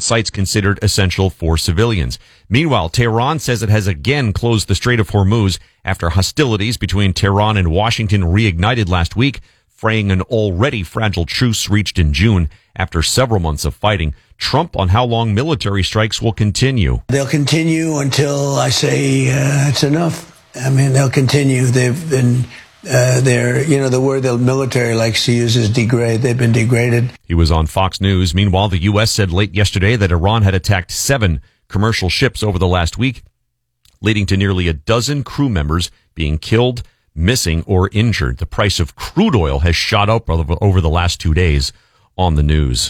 sites considered essential for civilians. Meanwhile, Tehran says it has again closed the Strait of Hormuz after hostilities between Tehran and Washington reignited last week, fraying an already fragile truce reached in June after several months of fighting. Trump on how long military strikes will continue. They'll continue until I say it's enough. I mean, they'll continue. They've been, the word the military likes to use is degrade. They've been degraded. He was on Fox News. Meanwhile, the U.S. said late yesterday that Iran had attacked 7 commercial ships over the last week, leading to nearly a dozen crew members being killed, missing, or injured. The price of crude oil has shot up over the last 2 days on the news.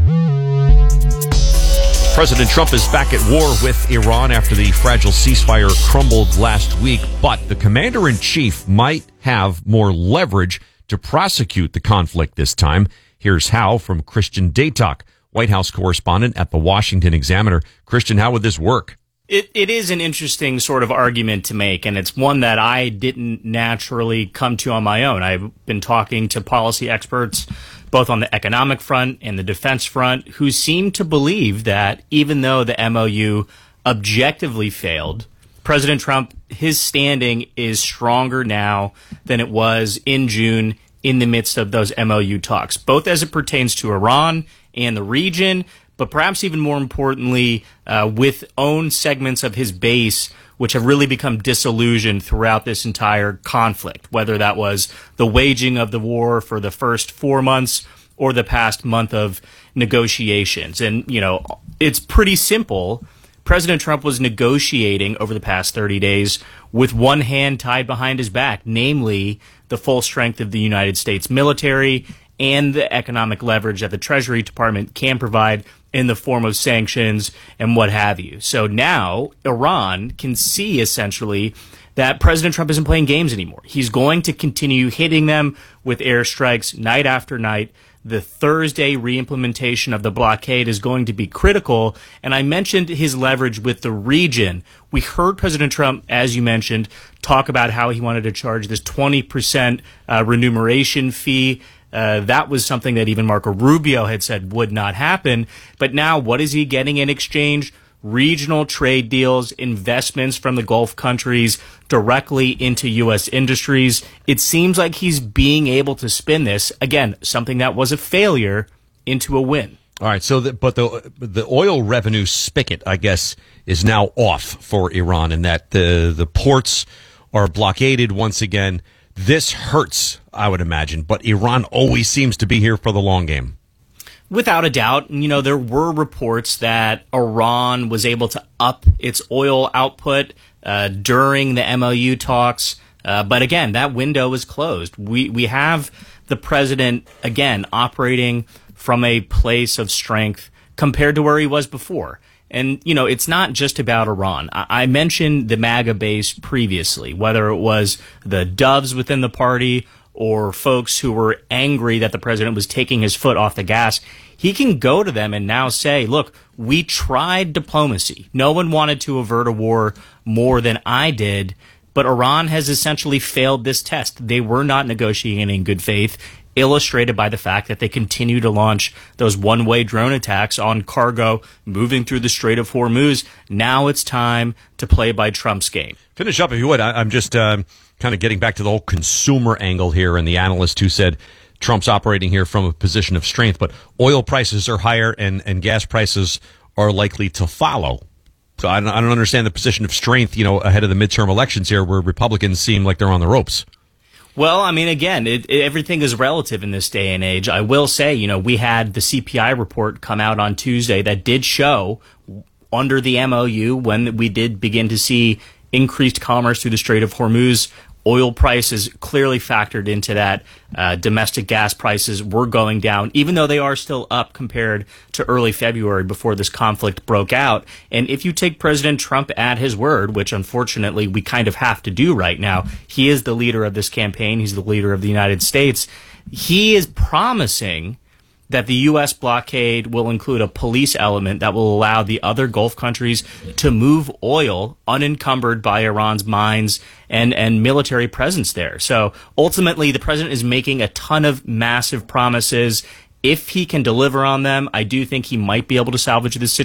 President Trump is back at war with Iran after the fragile ceasefire crumbled last week, but the commander-in-chief might have more leverage to prosecute the conflict this time. Here's how from Christian Daytok, White House correspondent at the Washington Examiner. Christian, how would this work? It is an interesting sort of argument to make, and it's one that I didn't naturally come to on my own. I've been talking to policy experts both on the economic front and the defense front who seem to believe that even though the MOU objectively failed, President Trump, his standing is stronger now than it was in June in the midst of those MOU talks, both as it pertains to Iran and the region, but perhaps even more importantly, with own segments of his base which have really become disillusioned throughout this entire conflict, whether that was the waging of the war for the first 4 months or the past month of negotiations. And, it's pretty simple. President Trump was negotiating over the past 30 days with one hand tied behind his back, namely the full strength of the United States military and the economic leverage that the Treasury Department can provide in the form of sanctions and what have you. So now Iran can see essentially that President Trump isn't playing games anymore. He's going to continue hitting them with airstrikes night after night. The Thursday reimplementation of the blockade is going to be critical. And I mentioned his leverage with the region. We heard President Trump, as you mentioned, talk about how he wanted to charge this 20% remuneration fee. That was something that even Marco Rubio had said would not happen. But now what is he getting in exchange? Regional trade deals, investments from the Gulf countries directly into U.S. industries. It seems like he's being able to spin this, again, something that was a failure, into a win. All right, so the oil revenue spigot, I guess, is now off for Iran, and that the ports are blockaded once again. This hurts, I would imagine, but Iran always seems to be here for the long game. Without a doubt, there were reports that Iran was able to up its oil output during the MOU talks. But again, that window is closed. We have the president, again, operating from a place of strength compared to where he was before. And, it's not just about Iran. I mentioned the MAGA base previously, whether it was the doves within the party or folks who were angry that the president was taking his foot off the gas. He can go to them and now say, look, we tried diplomacy. No one wanted to avert a war more than I did, but Iran has essentially failed this test. They were not negotiating in good faith, illustrated by the fact that they continue to launch those one-way drone attacks on cargo moving through the Strait of Hormuz. Now it's time to play by Trump's game. Finish up if you would. I'm just kind of getting back to the whole consumer angle here, and the analyst who said Trump's operating here from a position of strength, but oil prices are higher and gas prices are likely to follow. So I don't understand the position of strength, ahead of the midterm elections here where Republicans seem like they're on the ropes. Well, I mean, again, everything is relative in this day and age. I will say, we had the CPI report come out on Tuesday that did show under the MOU when we did begin to see increased commerce through the Strait of Hormuz, oil prices clearly factored into that. Domestic gas prices were going down, even though they are still up compared to early February before this conflict broke out. And if you take President Trump at his word, which unfortunately we kind of have to do right now, he is the leader of this campaign. He's the leader of the United States. He is promising that the U.S. blockade will include a police element that will allow the other Gulf countries to move oil unencumbered by Iran's mines and military presence there. So ultimately, the president is making a ton of massive promises. If he can deliver on them, I do think he might be able to salvage this situation.